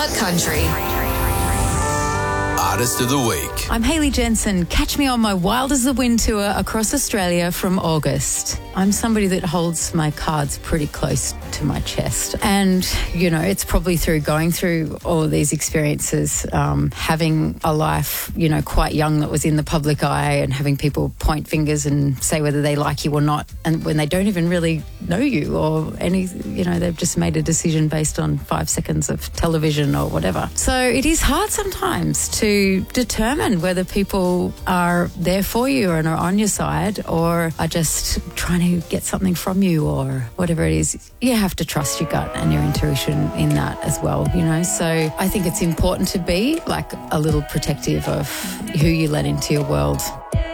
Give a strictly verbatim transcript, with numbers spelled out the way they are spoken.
Uncut Country. Artist of the Week. I'm Hayley Jensen. Catch me on my Wild as the Wind tour across Australia from August. I'm somebody that holds my cards pretty close to my chest. And, you know, it's probably through going through all of these experiences, um, having a life, you know, quite young that was in the public eye and having people point fingers and say whether they like you or not, and when they don't even really know you or any, you know, they've just made a decision based on five seconds of television or whatever. So it is hard sometimes to determine whether people are there for you and are on your side or are just trying to get something from you or whatever it is. You have to trust your gut and your intuition in that as well, you know. So I think it's important to be like a little protective of who you let into your world.